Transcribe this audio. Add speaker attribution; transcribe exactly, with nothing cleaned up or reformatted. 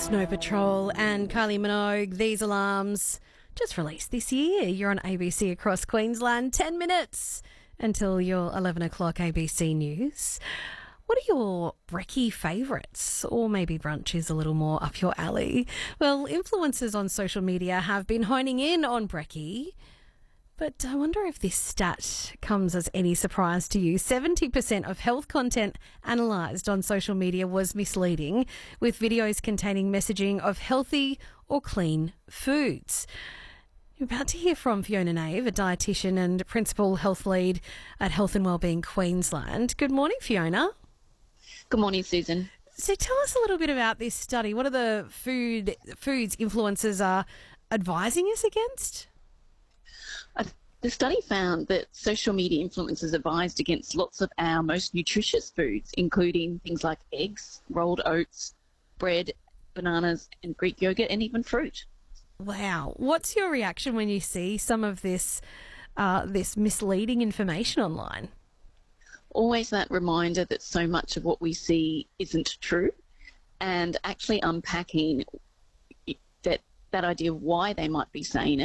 Speaker 1: Snow Patrol and Kylie Minogue. These alarms just released this year. You're on A B C across Queensland. ten minutes until your eleven o'clock A B C News. What are your brekkie favourites? Or maybe brunch is a little more up your alley. Well, influencers on social media have been honing in on brekkie. But I wonder if this stat comes as any surprise to you. seventy percent of health content analysed on social media was misleading, with videos containing messaging of healthy or clean foods. You're about to hear from Fiona Nave, a dietitian and principal health lead at Health and Wellbeing Queensland. Good morning, Fiona.
Speaker 2: Good morning, Susan.
Speaker 1: So tell us a little bit about this study. What are the food foods influencers are advising us against?
Speaker 2: The study found that social media influencers advised against lots of our most nutritious foods, including things like eggs, rolled oats, bread, bananas and Greek yogurt, and even fruit.
Speaker 1: Wow. What's your reaction when you see some of this uh, this misleading information online?
Speaker 2: Always that reminder that so much of what we see isn't true, and actually unpacking that, that idea of why they might be saying it.